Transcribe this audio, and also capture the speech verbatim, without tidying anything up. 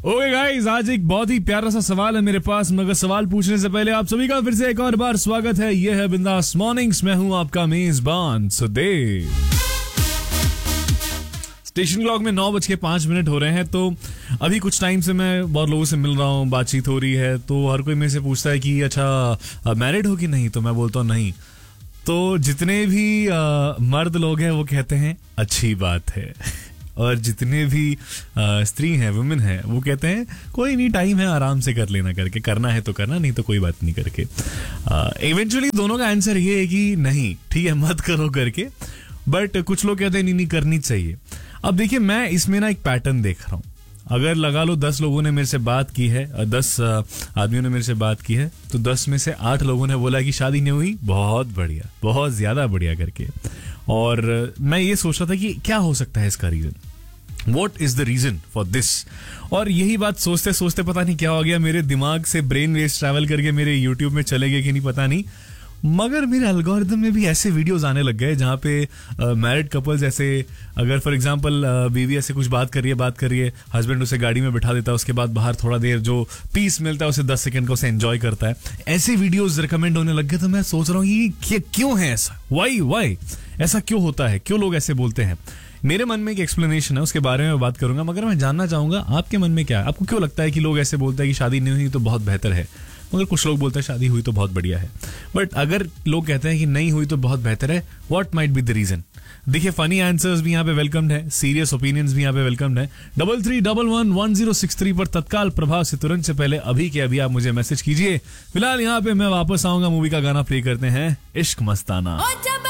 Okay guys, आज एक बहुत ही प्यारा सा सवाल है मेरे पास, मगर सवाल पूछने से पहले आप सभी का फिर से एक और बार स्वागत है। ये है बिंदास मॉर्निंग्स, मैं हूं आपका मेजबान सुदेव। स्टेशन क्लॉक में नौ बज के पांच मिनट हो रहे हैं। तो अभी कुछ टाइम से मैं बहुत लोगों से मिल रहा हूँ, बातचीत हो रही है, तो हर कोई मेरे से पूछता है कि अच्छा मैरिड हो कि नहीं, तो मैं बोलता हूँ नहीं। तो जितने भी आ, मर्द लोग हैं वो कहते हैं अच्छी बात है, और जितने भी स्त्री हैं, वुमेन हैं, वो कहते हैं कोई नहीं, टाइम है, आराम से कर लेना, करके करना है तो करना, नहीं तो कोई बात नहीं करके। इवेंचुअली दोनों का आंसर ये है कि नहीं, ठीक है, मत करो करके। बट कुछ लोग कहते हैं नहीं नहीं करनी चाहिए। अब देखिए, मैं इसमें ना एक पैटर्न देख रहा हूँ। अगर लगा लो दस लोगों ने मेरे से बात की है, दस आदमियों ने मेरे से बात की है, तो दस में से आठ लोगों ने बोला कि शादी नहीं हुई, बहुत बढ़िया, बहुत ज्यादा बढ़िया करके। और मैं ये सोच रहा था कि क्या हो सकता है इसका reason, what is the reason for this. और यही बात सोचते सोचते पता नहीं क्या हो गया, मेरे दिमाग से ब्रेन वेव्स ट्रैवल करके मेरे यूट्यूब में चले गए कि नहीं पता नहीं, मगर मेरे एल्गोरिदम में भी ऐसे वीडियोस आने लग गए जहाँ पे मैरिड कपल्स ऐसे, अगर फॉर एग्जांपल बीवी ऐसे कुछ बात कर रही है बात कर रही है हस्बैंड उसे गाड़ी में बिठा देता है, उसके बाद बाहर थोड़ा देर जो पीस मिलता है उसे दस सेकंड का उसे एंजॉय करता है, ऐसे वीडियोस रिकमेंड होने लग गए। तो मैं सोच रहा हूँ कि क्यों है ऐसा, वाई वाई ऐसा क्यों होता है, क्यों लोग ऐसे बोलते हैं। मेरे मन में एक एक्सप्लेनेशन है, उसके बारे में बात करूंगा, मगर मैं जानना चाहूंगा आपके मन में क्या है। आपको क्यों लगता है कि लोग ऐसे बोलते हैं कि शादी नहीं हुई तो बहुत बेहतर है, मगर कुछ लोग बोलते हैं शादी हुई तो बहुत बढ़िया है। बट अगर लोग कहते हैं कि नहीं हुई तो बहुत बेहतर है, what might be the reason. देखिए, फनी आंसर्स भी यहाँ पे वेलकम्ड है, सीरियस ओपिनियंस भी यहाँ पे वेलकम्ड है। Double three double one one zero six three पर तत्काल प्रभाव से तुरंत से पहले अभी के अभी आप मुझे मैसेज कीजिए। फिलहाल यहाँ पे मैं वापस आऊंगा, मूवी का गाना प्ले करते हैं, इश्क मस्ताना।